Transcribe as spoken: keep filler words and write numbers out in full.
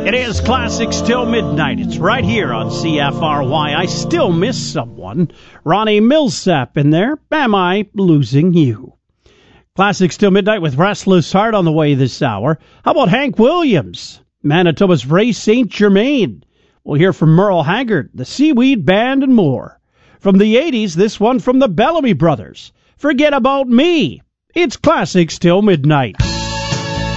It is Classics Till Midnight. It's right here on C F R Y. I still miss someone. Ronnie Millsap in there. Am I losing you? Classics Till Midnight with Restless Heart on the way this hour. How about Hank Williams? Manitoba's Ray Saint Germain. We'll hear from Merle Haggard, the Seaweed Band, and more. From the eighties, this one from the Bellamy Brothers. Forget About Me. It's Classics Till Midnight.